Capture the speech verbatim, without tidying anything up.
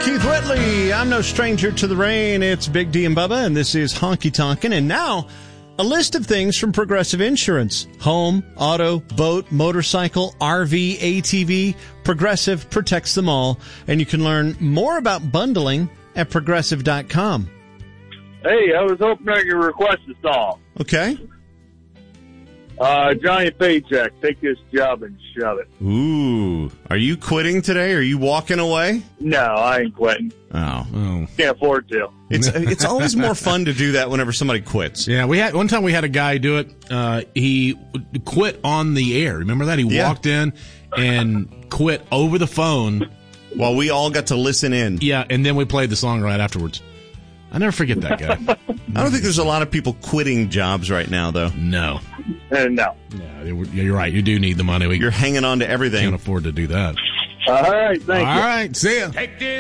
Keith Whitley. I'm no stranger to the rain. It's Big D and Bubba, and this is Honky Tonkin'. And now, a list of things from Progressive Insurance. Home, auto, boat, motorcycle, R V, A T V. Progressive protects them all. And you can learn more about bundling at progressive dot com. Hey, I was hoping I could request a song. Okay. Uh, Johnny Paycheck, take this job and shove it. Ooh. Are you quitting today? Are you walking away? No, I ain't quitting. Oh. Oh. Can't afford to. It's it's always more fun to do that whenever somebody quits. Yeah, we had one time we had a guy do it. Uh, he quit on the air. Remember that? He Yeah. walked in and quit over the phone. While we all got to listen in. Yeah, and then we played the song right afterwards. I never forget that guy. I don't think there's a lot of people quitting jobs right now, though. No. Uh, no. Yeah, you're right. You do need the money. We You're hanging on to everything. can't afford to do that. All right, thank All you. right, see ya.